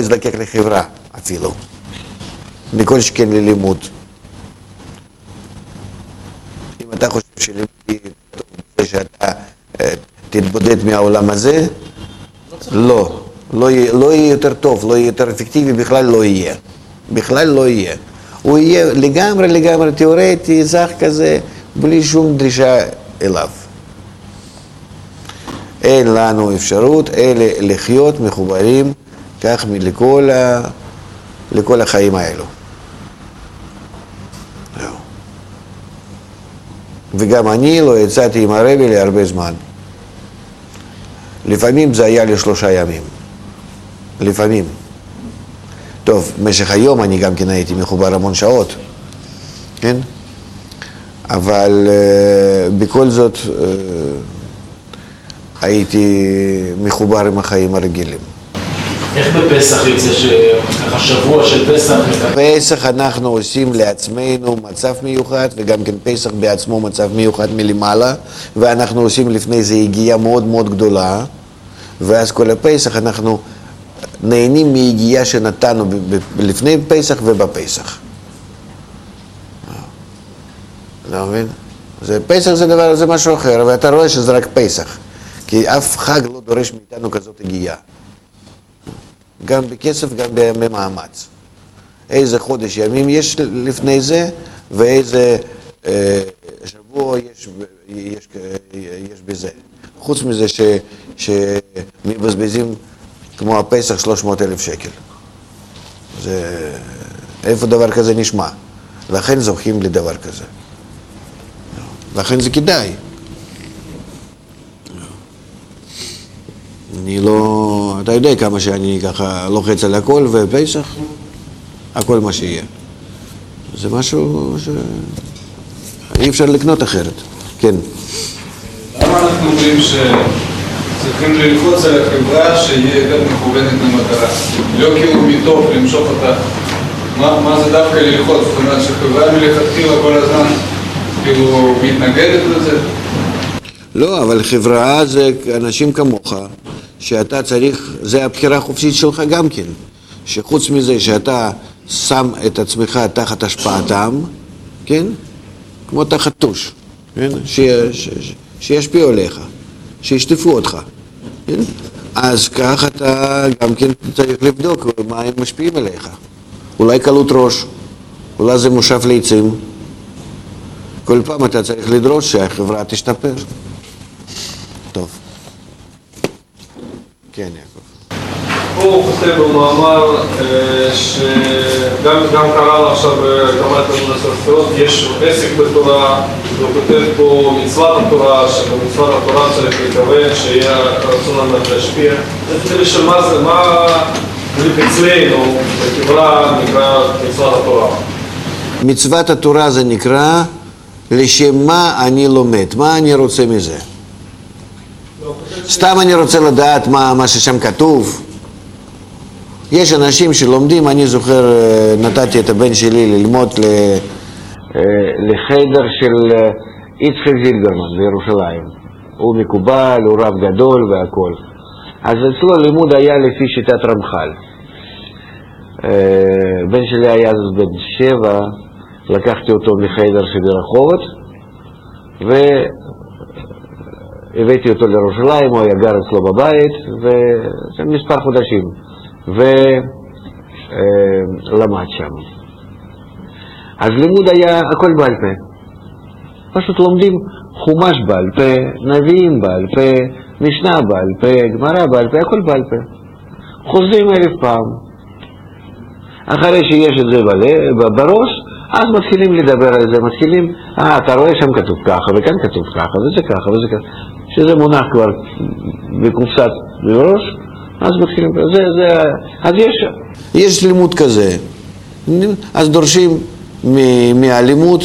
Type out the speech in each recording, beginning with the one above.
יזדקק לחברה אפילו. מכל שכן ללימוד. אם אתה חושב שלימוד יהיה טוב בזה שאתה תתבודד מהעולם הזה, לא יהיה יותר טוב, לא יהיה יותר אפקטיבי, בכלל לא יהיה. בכלל לא יהיה. הוא יהיה לגמרי תיאורטי, זך כזה, בלי שום דרישה אליו. אין לנו אפשרות אלא לחיות מחוברים כך לכל החיים האלו. וגם אני לא יצאתי עם הרבי להרבה זמן. לפעמים זה היה ל3 ימים. לפעמים. טוב, במשך היום אני גם כן הייתי מחובר המון שעות. כן? אבל בכל זאת הייתי מחובר עם החיים הרגילים. איך בפסח יוצא שככה שבוע של פסח? פסח אנחנו עושים לעצמנו מצב מיוחד, וגם כן פסח בעצמו מצב מיוחד מלמעלה, ואנחנו עושים לפני זה הגיעה מאוד מאוד גדולה, ואז כל הפסח אנחנו נהנים מהגיעה שנתנו לפני פסח ובפסח. לא מבין? פסח זה משהו אחר, ואתה רואה שזה רק פסח, כי אף חג לא דורש מאיתנו כזאת הגיעה. גם בכסף, גם במאמץ. איזה חודש ימים יש לפני זה, ואיזה שבוע יש בזה. חוץ מזה שמבזבזים כמו הפסח 300,000 שקל. איפה דבר כזה נשמע? לכן זוכים לדבר כזה. לכן זה כדאי. אני לא... אתה יודע כמה שאני ככה לוחץ על הכל ופסח, הכל מה שיהיה. זה משהו שאי אפשר לקנות אחרת. כן. למה אנחנו אומרים שצריכים ללחוץ על החברה שיהיה יותר מכוונת למטרה? לא כאילו מתוך למשוך אותה. מה זה דווקא ללחוץ? זאת אומרת שחברה מלכתחילה כל הזמן כאילו מתנגדת לזה? לא, אבל חברה זה אנשים כמוך, שאתה צריך, זה הבחירה החופשית שלך גם כן, שחוץ מזה שאתה שם את עצמך תחת השפעתם, כן? כמו תחת טוש, כן? שישפיעו עליך, שישטפו אותך, כן? אז כך אתה גם כן צריך לבדוק מה הם משפיעים עליך. אולי קלות ראש, אולי זה מושב לעצים. כל פעם אתה צריך לדרוש שהחברה תשתפר. טוב. כן, יעקב. פה הוא כותב במאמר שגם קרא לו עכשיו כמה תלמוד הסרטיות, יש עסק בתורה, הוא כותב פה מצוות התורה, שבמצוות התורה צריך להתכוון שיהיה רצון להשפיע. זה לשאול מה אצלנו בחברה נקרא מצוות התורה. מצוות התורה זה נקרא לשם מה אני לומד, מה אני רוצה מזה. סתם אני רוצה לדעת מה ששם כתוב. יש אנשים שלומדים, אני זוכר, נתתי את הבן שלי ללמוד לחדר של יצחק זילברמן בירושלים. הוא מקובל, הוא רב גדול והכל. אז אצלו לימוד היה לפי שיטת רמח"ל. בן שלי היה אז בן 7, לקחתי אותו מחדר שברחובות, הבאתי אותו לירושלים, הוא היה גר אצלו בבית, וזה מספר חודשים, ולמד שם. אז לימוד היה הכל בעל פה. פשוט לומדים חומש בעל פה, נביאים בעל פה, משנה בעל פה, גמרא בעל פה, הכל בעל פה. חוזרים 1000 פעם. אחרי שיש את זה בראש, אז מתחילים לדבר על זה, מתחילים, אתה רואה שם כתוב ככה, וכאן כתוב ככה, וזה ככה, וזה ככה. שזה מונח כבר בקופסת בראש, אז מתחילים, אז יש לימוד כזה. אז דורשים מהלימוד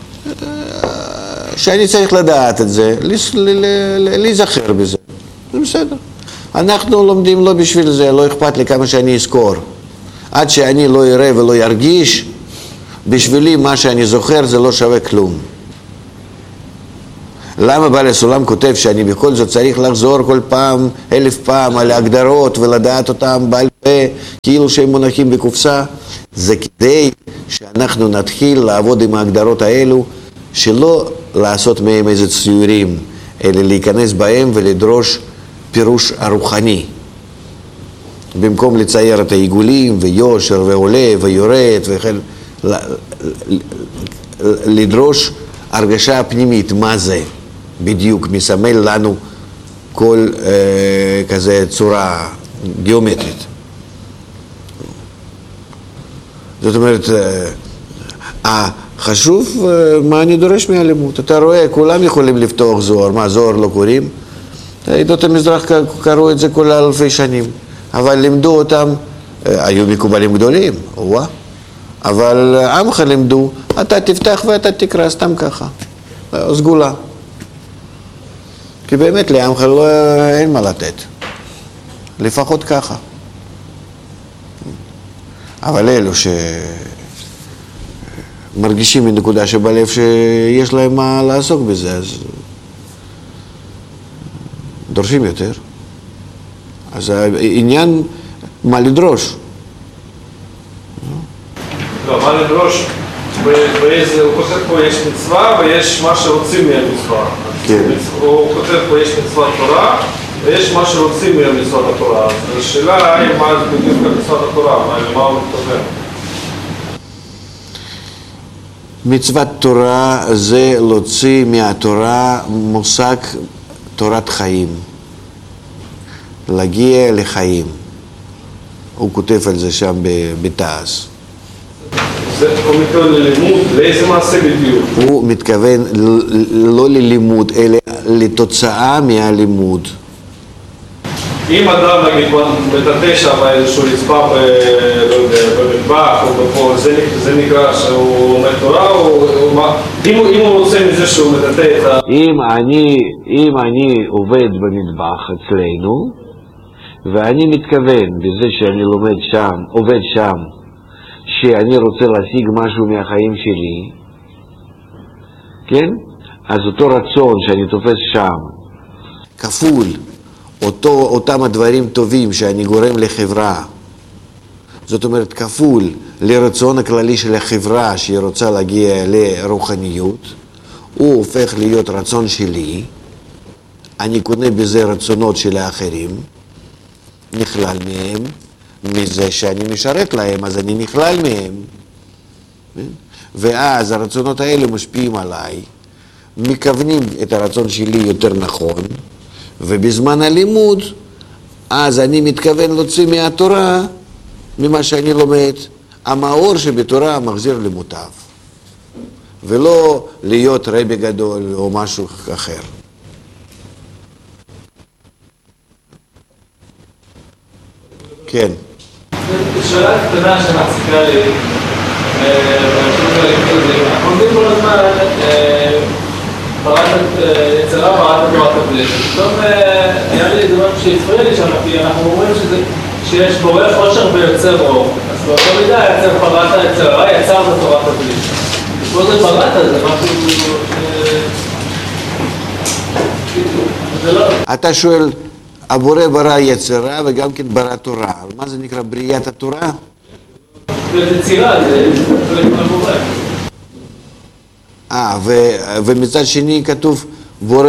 שאני צריך לדעת את זה, להיזכר בזה. זה בסדר. אנחנו לומדים לא בשביל זה, לא אכפת לי כמה שאני אזכור. עד שאני לא אראה ולא ירגיש, בשבילי מה שאני זוכר זה לא שווה כלום. למה בעל הסולם כותב שאני בכל זאת צריך לחזור כל פעם, 1000 פעם על ההגדרות ולדעת אותם בעל פה, כאילו שהם מונחים בקופסה? זה כדי שאנחנו נתחיל לעבוד עם ההגדרות האלו, שלא לעשות מהם איזה ציורים, אלא להיכנס בהם ולדרוש פירוש הרוחני. במקום לצייר את העיגולים ויושר ועולה ויורד וכן, לדרוש הרגשה פנימית, מה זה בדיוק מסמל לנו כל כזה צורה גיאומטרית. זאת אומרת, חשוב מה אני דורש מהלימוד. אתה רואה, כולם יכולים לפתוח זוהר, מה זוהר לא קוראים? עדות המזרח קראו את זה כל אלפי שנים, אבל לימדו אותם, היו מקובלים גדולים, אבל עמך לימדו, אתה תפתח ואתה תקרא סתם ככה, סגולה. כי באמת לעמך אין מה לתת, לפחות ככה. אבל אלו שמרגישים מנקודה שבלב שיש להם מה לעסוק בזה, אז דורשים יותר. אז העניין מה לדרוש. לא, מה לדרוש? הוא כותב פה יש מצווה ויש מה שרוצים מהמצווה. הוא כותב פה יש מצוות תורה ויש מה שרוצים מהמצוות התורה. אז השאלה היא מה בדיוק במצוות התורה, למה הוא מתכוון? מצוות תורה זה להוציא מהתורה מושג תורת חיים, להגיע לחיים. הוא כותב על זה שם בתעש. הוא מתכוון ללימוד, לאיזה מעשה בדיוק? הוא מתכוון לא ללימוד, אלא לתוצאה מהלימוד. אם אדם נגיד מטאטא שם איזשהו רצפה במטבח או בפה, זה נקרא שהוא לומד תורה או מה? אם הוא רוצה מזה שהוא מטאטא את ה... אם אני עובד במטבח אצלנו, ואני מתכוון בזה שאני לומד שם, עובד שם, שאני רוצה להשיג משהו מהחיים שלי, כן? אז אותו רצון שאני תופס שם, כפול, אותם הדברים טובים שאני גורם לחברה, זאת אומרת כפול לרצון הכללי של החברה שהיא רוצה להגיע לרוחניות, הוא הופך להיות רצון שלי, אני קונה בזה רצונות של האחרים, נכלל מהם, מזה שאני משרת להם, אז אני נכלל מהם. ואז הרצונות האלה משפיעים עליי, מכוונים את הרצון שלי יותר נכון, ובזמן הלימוד, אז אני מתכוון להוציא מהתורה, ממה שאני לומד, המאור שבתורה מחזיר למוטב, ולא להיות רבי גדול או משהו אחר. כן. שאלה קטנה שמצחיקה לי, אנחנו עומדים כל הזמן, בראת יצרה, בראת תורת הבלי. פתאום היה לי דבר שהפריע לי שם, כי אנחנו אומרים שיש בורא חושר ויוצר אור. אז באותו מידה יצר בראת היצרה, יצר בתורת הבלי. ופה זה בראת, זה משהו זה לא... אתה שואל, הבורא ברא יצרה וגם כן ברא תורה. מה זה נקרא בריאת התורה? זה יצירה, זה חלק מהבורא. ומצד שני כתוב בורא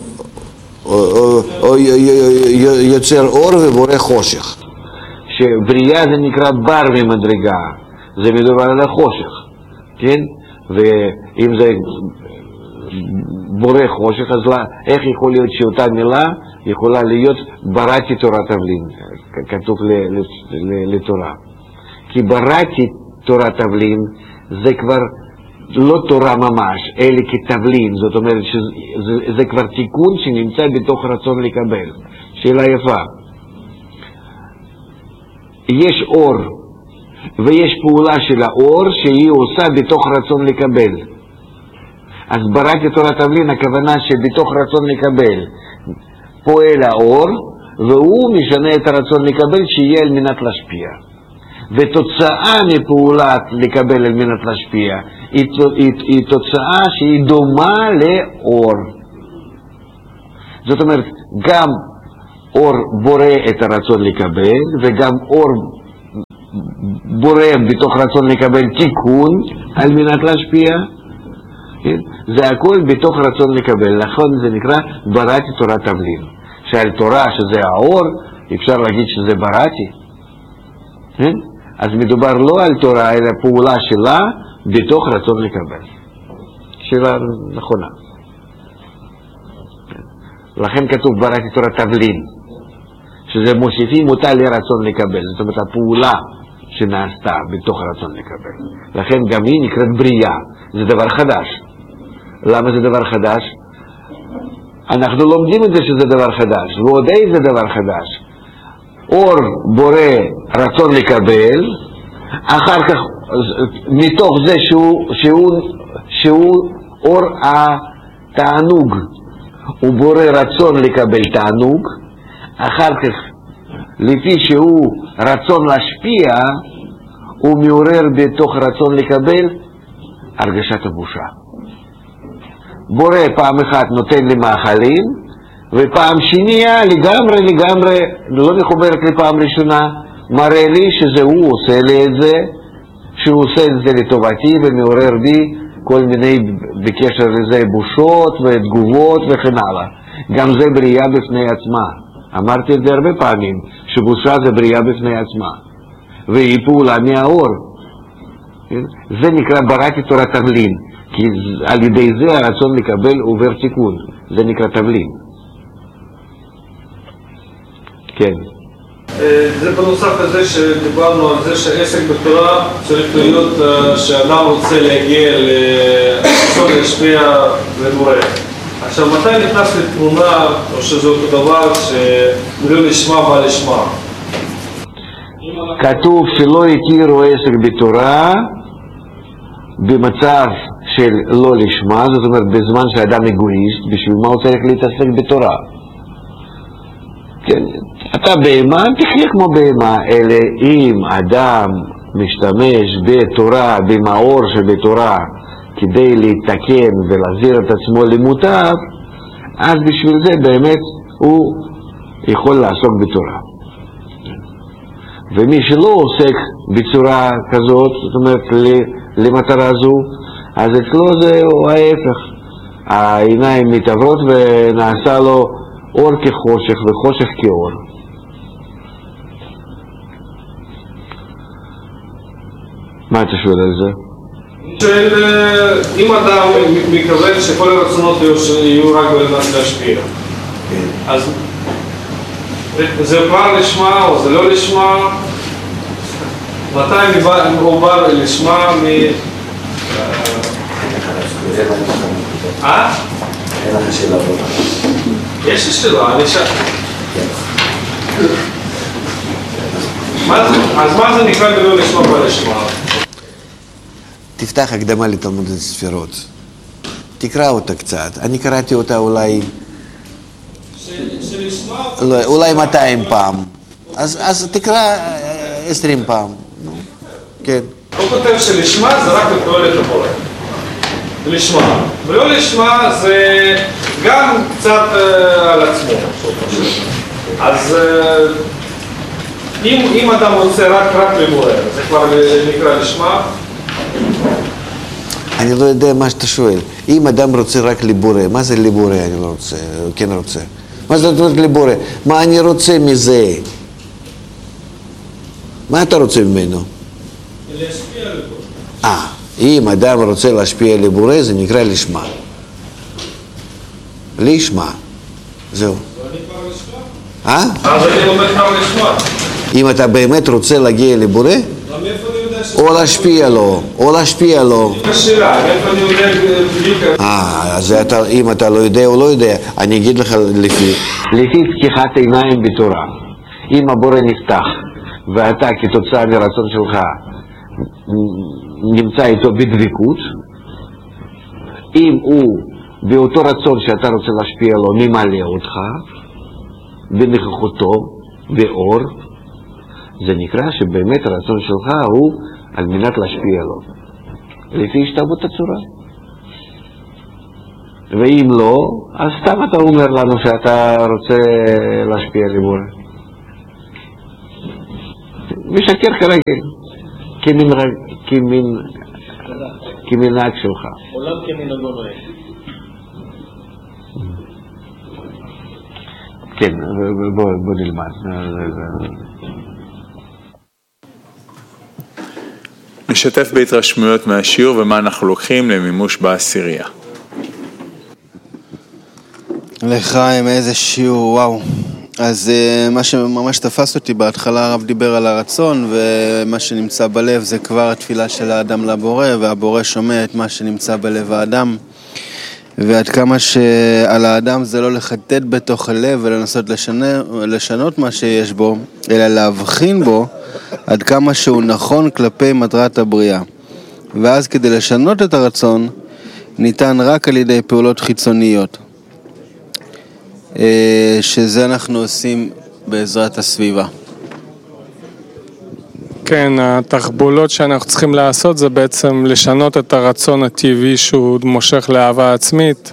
יוצר אור ובורא חושך. שבריאה זה נקרא בר ממדרגה, זה מדובר על החושך, כן? ואם זה בורא חושך, אז איך יכול להיות שאותה מילה יכולה להיות בראתי תורת תבלין, כתוב לתורה. כי בראתי תורת תבלין זה כבר לא תורה ממש, אלא כתבלין, זאת אומרת שזה כבר תיקון שנמצא בתוך רצון לקבל. שאלה יפה. יש אור, ויש פעולה של האור שהיא עושה בתוך רצון לקבל. אז בראתי תורת תבלין, הכוונה שבתוך רצון לקבל פועל האור, והוא משנה את הרצון לקבל שיהיה על מנת להשפיע. ותוצאה מפעולת לקבל על מנת להשפיע היא תוצאה שהיא דומה לאור. זאת אומרת, גם אור בורא את הרצון לקבל, וגם אור בורא בתוך רצון לקבל תיקון על מנת להשפיע. זה הכל בתוך רצון לקבל, לכן זה נקרא בראתי תורת תבלין. שעל תורה שזה האור, אפשר להגיד שזה בראתי. אז מדובר לא על תורה, אלא פעולה שלה בתוך רצון לקבל. שאלה נכונה. לכן כתוב בראתי תורת תבלין, שזה מוסיפים אותה לרצון לקבל. זאת אומרת, הפעולה שנעשתה בתוך הרצון לקבל. לכן גם היא נקראת בריאה. זה דבר חדש. למה זה דבר חדש? אנחנו לומדים את זה שזה דבר חדש, ועוד איזה דבר חדש. אור בורא רצון לקבל, אחר כך מתוך זה שהוא אור התענוג, הוא בורא רצון לקבל תענוג, אחר כך לפי שהוא רצון להשפיע, הוא מעורר בתוך רצון לקבל הרגשת הבושה. בורא פעם אחת נותן לי מאכלים, ופעם שנייה לגמרי לא מחוברת לפעם ראשונה, מראה לי שזה הוא עושה לי את זה, שהוא עושה את זה לטובתי ומעורר בי כל מיני בקשר לזה בושות ותגובות וכן הלאה. גם זה בריאה בפני עצמה. אמרתי את זה הרבה פעמים, שבושה זה בריאה בפני עצמה, והיא פעולה מהאור. זה נקרא בראתי תורת תבלין, כי על ידי זה הרצון לקבל עובר תיקון. זה נקרא תבלין. כן. זה בנוסף לזה שדיברנו על זה שעסק בתורה צריך להיות שאדם רוצה להגיע לרצון להשפיע לבורא. עכשיו, מתי נכנס לתמונה, או שזה אותו דבר, שלא לשמה בא לשמה? כתוב שלא הכירו עסק בתורה במצב של לא לשמה, זאת אומרת בזמן שאדם אגואיסט, בשביל מה הוא צריך להתעסק בתורה? כן, אתה בהמה, תחיה כמו בהמה, אלא אם אדם משתמש בתורה, במאור שבתורה, כדי להתקן ולהחזיר את עצמו למוטב, אז בשביל זה באמת הוא יכול לעסוק בתורה. ומי שלא עוסק בצורה כזאת, זאת אומרת למטרה זו, אז אצלו זה ההפך. העיניים מתעברות ונעשה לו אור כחושך וחושך כאור. מה אתה שואל על זה? אם אדם מקבל שכל הרצונות יהיו רק בלנת להשפיע, אז זה כבר לשמה או זה לא לשמה? מתי הוא בא לשמה אין לך שאלה בו. יש לי שאלה, אני שאלה. אז מה זה נקרא בלא לשמה ולשמה? תפתח הקדמה לתלמוד הספירות. תקרא אותה קצת. אני קראתי אותה אולי 200 פעם. אז תקרא 20 פעם. כן. הוא כותב שלשמה זה רק לתועלת הבורא. לשמה. ולא לשמה זה גם קצת על עצמו. אז אם אדם רוצה רק לבורא, זה כבר נקרא לשמה? אני לא יודע מה שאתה שואל. אם אדם רוצה רק לבורא, מה זה לבורא אני לא רוצה, כן רוצה? מה זה רק לבורא? מה אני רוצה מזה? מה אתה רוצה ממנו? להשפיע לבורא. אם אדם רוצה להשפיע לבורא, זה נקרא לשמה. לשמה. זהו. ואני כבר לשמה? אז אני לומד כבר לשמה. אם אתה באמת רוצה להגיע לבורא, או להשפיע לו, או להשפיע לו. השאלה, איפה אני יודע בדיוק? אז אם אתה לא יודע או לא יודע, אני אגיד לך לפי פתיחת עיניים בתורה. אם הבורא נפתח, ואתה כתוצאה מרצון שלך נמצא איתו בדבקות, אם הוא באותו רצון שאתה רוצה להשפיע לו ממלא אותך בנוכחותו באור, זה נקרא שבאמת הרצון שלך הוא על מנת להשפיע לו לפי השתוות הצורה. ואם לא, אז סתם אתה אומר לנו שאתה רוצה להשפיע על בורא. משקר כרגע, כמנהג שלך. עולם כמנהגו נוהג. כן, בוא נלמד. נשתף בהתרשמויות מהשיעור ומה אנחנו לוקחים למימוש בעשירייה. לחיים, איזה שיעור, וואו. אז מה שממש תפס אותי בהתחלה, הרב דיבר על הרצון, ומה שנמצא בלב זה כבר התפילה של האדם לבורא, והבורא שומע את מה שנמצא בלב האדם. ועד כמה שעל האדם זה לא לחטט בתוך הלב ולנסות לשנות מה שיש בו, אלא להבחין בו עד כמה שהוא נכון כלפי מטרת הבריאה. ואז כדי לשנות את הרצון ניתן רק על ידי פעולות חיצוניות, שזה אנחנו עושים בעזרת הסביבה. כן, התחבולות שאנחנו צריכים לעשות זה בעצם לשנות את הרצון הטבעי שהוא מושך לאהבה עצמית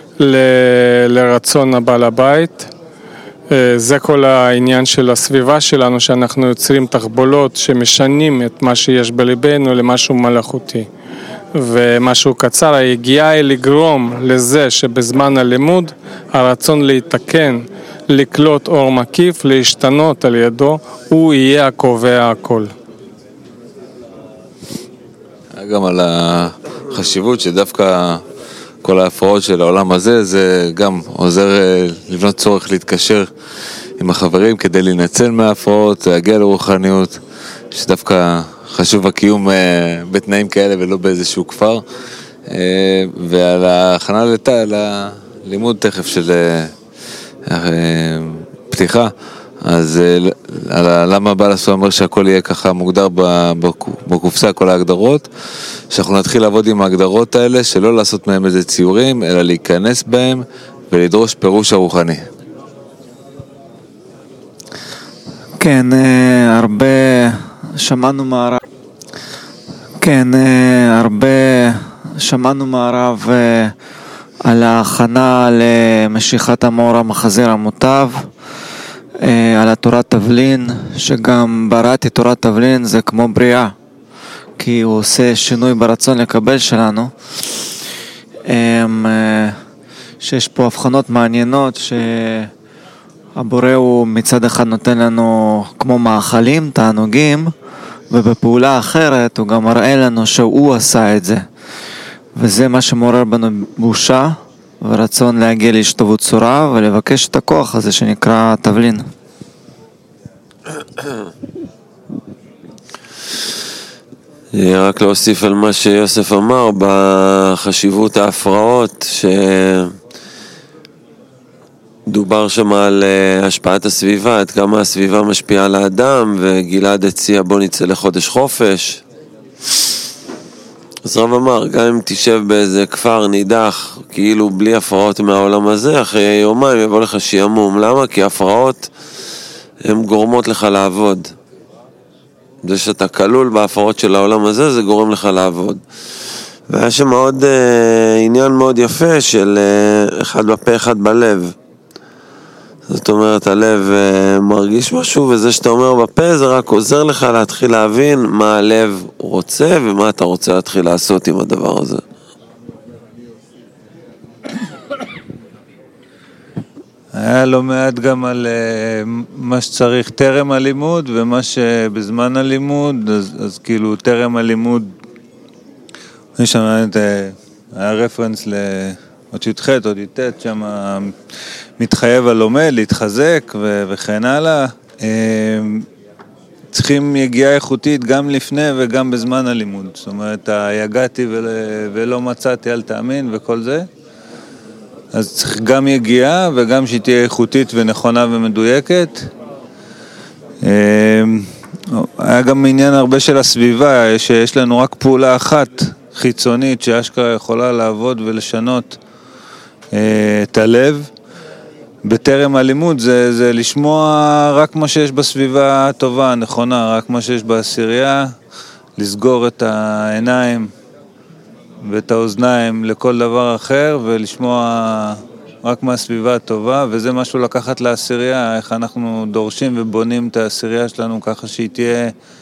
לרצון הבעל הבית. זה כל העניין של הסביבה שלנו, שאנחנו יוצרים תחבולות שמשנים את מה שיש בליבנו למשהו מלאכותי. ומשהו קצר, היגיעה היא לגרום לזה שבזמן הלימוד הרצון להתקן, לקלוט אור מקיף, להשתנות על ידו, הוא יהיה הקובע הכל. גם על החשיבות שדווקא כל ההפרעות של העולם הזה, זה גם עוזר לבנות צורך להתקשר עם החברים כדי להינצל מההפרעות, להגיע לרוחניות, שדווקא חשוב הקיום בתנאים כאלה ולא באיזשהו כפר. ועל ההכנה ללימוד תכף של פתיחה, אז למה בעל הסולם אומר שהכל יהיה ככה מוגדר בקופסה, כל ההגדרות, שאנחנו נתחיל לעבוד עם ההגדרות האלה, שלא לעשות מהם איזה ציורים, אלא להיכנס בהם ולדרוש פירוש הרוחני. כן, הרבה שמענו מהרב. כן, הרבה שמענו מהרב על ההכנה למשיכת המאור המחזיר המוטב, על התורת תבלין, שגם בראתי תורת תבלין זה כמו בריאה, כי הוא עושה שינוי ברצון לקבל שלנו, שיש פה הבחנות מעניינות שהבורא הוא מצד אחד נותן לנו כמו מאכלים, תענוגים, ובפעולה אחרת הוא גם מראה לנו שהוא עשה את זה, וזה מה שמעורר בנו בושה ורצון להגיע להשתוות צורה ולבקש את הכוח הזה שנקרא תבלין. רק להוסיף על מה שיוסף אמר בחשיבות ההפרעות, דובר שם על השפעת הסביבה, עד כמה הסביבה משפיעה על האדם, וגלעד הציע בוא נצא לחודש חופש. אז רב אמר, גם אם תשב באיזה כפר נידח, כאילו בלי הפרעות מהעולם הזה, אחרי יומיים יבוא לך שיעמום. למה? כי הפרעות הן גורמות לך לעבוד. זה שאתה כלול בהפרעות של העולם הזה, זה גורם לך לעבוד. והיה שם עוד עניין מאוד יפה של אחד בפה, אחד בלב. זאת אומרת, הלב מרגיש משהו, וזה שאתה אומר בפה זה רק עוזר לך להתחיל להבין מה הלב רוצה ומה אתה רוצה להתחיל לעשות עם הדבר הזה. היה לא מעט גם על מה שצריך טרם הלימוד ומה שבזמן הלימוד, אז כאילו טרם הלימוד, אני שמעתי, היה רפרנס עוד י"ח, עוד י"ט, שם מתחייב הלומד, להתחזק וכן הלאה. צריכים יגיעה איכותית גם לפני וגם בזמן הלימוד. זאת אומרת, יגעתי ולא מצאתי, אל תאמין וכל זה. אז צריך גם יגיעה וגם שהיא תהיה איכותית ונכונה ומדויקת. היה גם עניין הרבה של הסביבה, שיש לנו רק פעולה אחת חיצונית שאשכרה יכולה לעבוד ולשנות את הלב. בטרם הלימוד זה לשמוע רק מה שיש בסביבה הטובה, הנכונה, רק מה שיש בעשירייה, לסגור את העיניים ואת האוזניים לכל דבר אחר, ולשמוע רק מהסביבה הטובה, וזה משהו לקחת לעשירייה, איך אנחנו דורשים ובונים את העשירייה שלנו ככה שהיא תהיה